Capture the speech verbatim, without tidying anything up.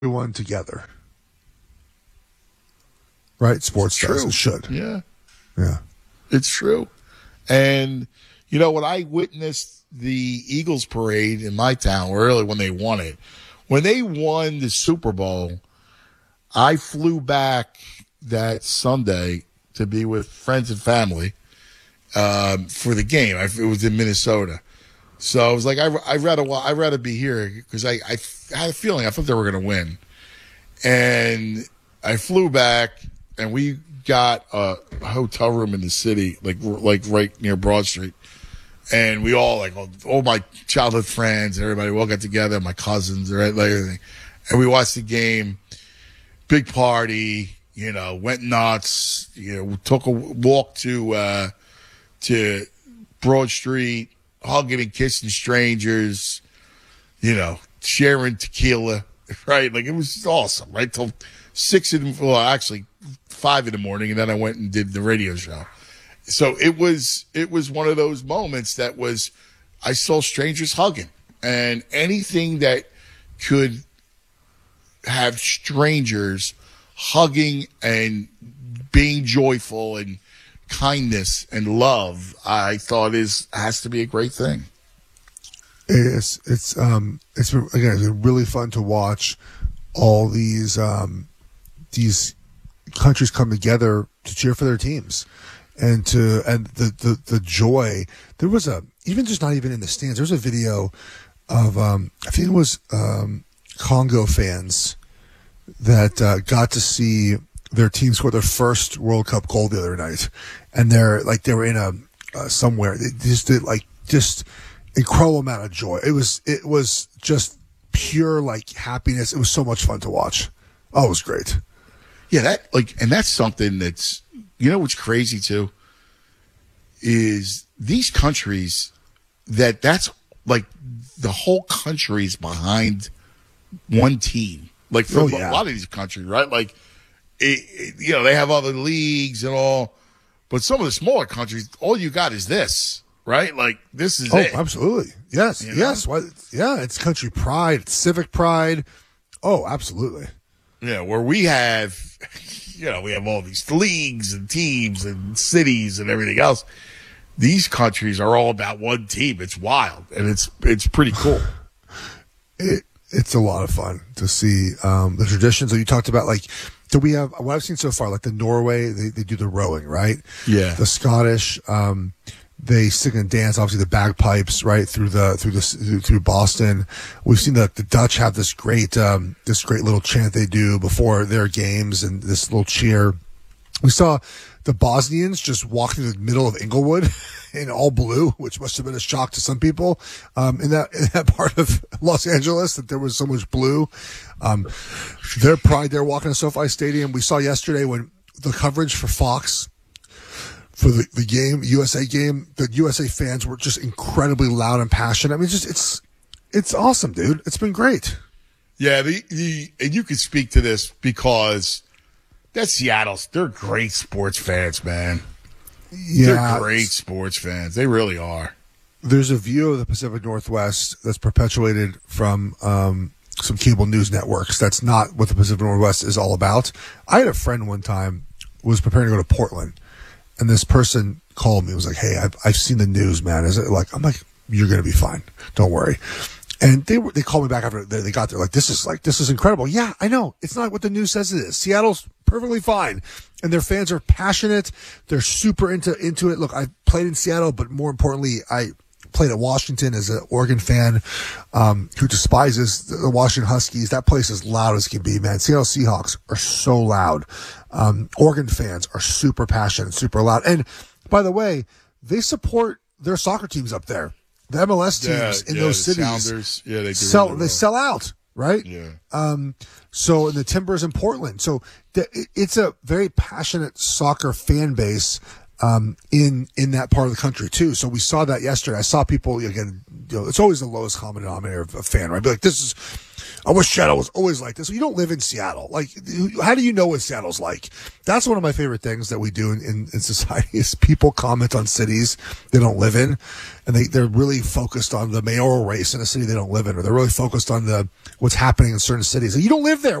everyone together. Right? Sports It's does. true. It should. Yeah. Yeah. It's true. And, you know, when I witnessed the Eagles parade in my town, early when they won it, when they won the Super Bowl, I flew back that Sunday to be with friends and family um, for the game. I, it was in Minnesota. So I was like, I, I'd, rather, I'd rather be here because I, I had a feeling I thought they were going to win. And I flew back, and we got a hotel room in the city, like like right near Broad Street. And we all, like, all, all my childhood friends and everybody, we all got together, my cousins, right, like everything. And we watched the game, big party, you know, went nuts, you know, we took a walk to, uh, to Broad Street, hugging and kissing strangers, you know, sharing tequila, right? Like, it was awesome, right? Till six in, well, actually five in the morning, and then I went and did the radio show. So it was, it was one of those moments that was, I saw strangers hugging, and anything that could have strangers hugging and being joyful and kindness and love, I thought is, has to be a great thing. It is. It's, um, it's been, again, it's been really fun to watch all these, um, these countries come together to cheer for their teams. And to and the, the, the joy, there was a, even just not even in the stands, there was a video of, um, I think it was um, Congo fans that uh, got to see their team score their first World Cup goal the other night. And they're like, they were in a, uh, somewhere, they just did like, just incredible amount of joy. It was, it was just pure like happiness. It was so much fun to watch. Oh, it was great. Yeah, that like, and that's something that's, you know what's crazy too, is these countries that that's like the whole country's behind one team. Like for oh, yeah. a lot of these countries, right? Like, it, it, you know, they have other leagues and all, but some of the smaller countries, all you got is this, right? Like this is oh, it. Absolutely. Yes. You know? Yes. Why, yeah. It's country pride. It's civic pride. Oh, absolutely. Yeah. Where we have, you know, we have all these leagues and teams and cities and everything else. These countries are all about one team. It's wild, and it's it's pretty cool. It, it's a lot of fun to see um, the traditions that you talked about. Like, do we have what I've seen so far? Like the Norway, they, they do the rowing, right? Yeah. The Scottish, um, they sing and dance. Obviously, the bagpipes, right through the through the through, through Boston. We've seen the the Dutch have this great um, this great little chant they do before their games, and this little cheer. We saw the Bosnians just walk through the middle of Inglewood in all blue, which must have been a shock to some people um, in that in that part of Los Angeles that there was so much blue. Um, their pride, they're walking to SoFi Stadium. We saw yesterday when the coverage for Fox for the, the game, U S A game, the U S A fans were just incredibly loud and passionate. I mean, just it's it's awesome, dude. It's been great. Yeah, the, the and you can speak to this because that's Seattle's. They're great sports fans, man. Yeah, they're great sports fans. They really are. There's a view of the Pacific Northwest that's perpetuated from um, some cable news networks. That's not what the Pacific Northwest is all about. I had a friend one time who was preparing to go to Portland, and this person called me. It was like, "Hey, I've I've seen the news, man." Is it like I'm like, "You're gonna be fine. Don't worry." And they were, they called me back after they, they got there. Like, this is like, this is incredible. Yeah, I know. It's not what the news says it is. Seattle's perfectly fine. And their fans are passionate. They're super into, into it. Look, I played in Seattle, but more importantly, I played at Washington as an Oregon fan, um, who despises the Washington Huskies. That place is loud as can be, man. Seattle Seahawks are so loud. Um, Oregon fans are super passionate, super loud. And by the way, they support their soccer teams up there. The M L S teams yeah, in yeah, those the cities Sounders, yeah, they do sell, really they well. sell out, right? Yeah. Um, so in the Timbers in Portland. So the, it, it's a very passionate soccer fan base um, in in that part of the country too. So we saw that yesterday. I saw people again you know, it's always the lowest common denominator of a fan, right? Be like, this is, I wish Seattle was always like this. You don't live in Seattle. Like, how do you know what Seattle's like? That's one of my favorite things that we do in, in, in society is people comment on cities they don't live in, and they, they're really focused on the mayoral race in a city they don't live in, or they're really focused on the what's happening in certain cities. You don't live there.